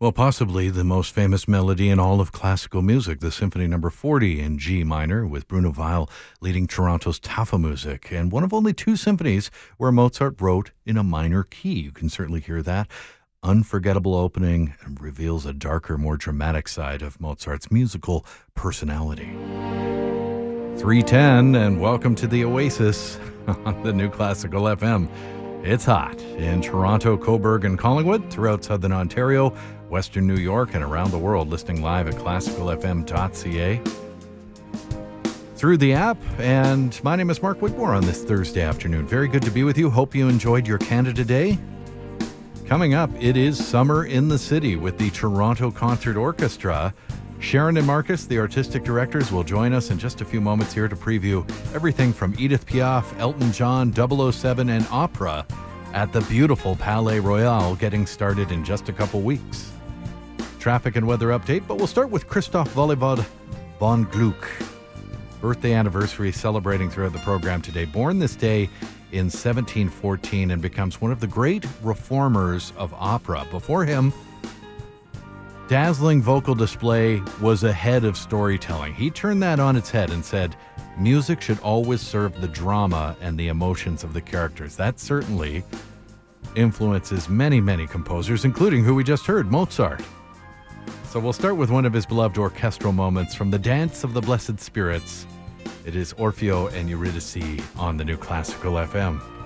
Well, possibly the most famous melody in all of classical music, the Symphony No. 40 in G minor, with Bruno Weil leading Toronto's Tafelmusik, and one of only two symphonies where Mozart wrote in a minor key. You can certainly hear that. Unforgettable opening and reveals a darker, more dramatic side of Mozart's musical personality. 3:10, and welcome to the Oasis on the New Classical FM. It's hot in Toronto, Cobourg, and Collingwood, throughout Southern Ontario, Western New York, and around the world, listening live at classicalfm.ca. Through the app, and my name is Mark Whitmore on this Thursday afternoon. Very good to be with you. Hope you enjoyed your Canada Day. Coming up, it is Summer in the City with the Toronto Concert Orchestra. Sharon and Marcus, the artistic directors, will join us in just a few moments here to preview everything from Edith Piaf, Elton John, 007, and opera at the beautiful Palais Royal, getting started in just a couple weeks. Traffic and weather update, but we'll start with Christoph Vollevod von Gluck. Birthday anniversary celebrating throughout the program today. Born this day in 1714 and becomes one of the great reformers of opera. Before him, dazzling vocal display was ahead of storytelling. He turned that on its head and said, music should always serve the drama and the emotions of the characters. That certainly influences many, many composers, including who we just heard, Mozart. So we'll start with one of his beloved orchestral moments from the Dance of the Blessed Spirits. It is Orfeo and Eurydice on the New Classical FM.